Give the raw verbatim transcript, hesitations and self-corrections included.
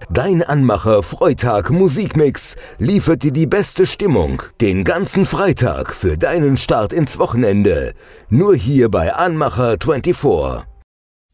Dein Anmacher Freitag Musikmix liefert dir die beste Stimmung den ganzen Freitag für deinen Start ins Wochenende. Nur hier bei Anmacher vierundzwanzig.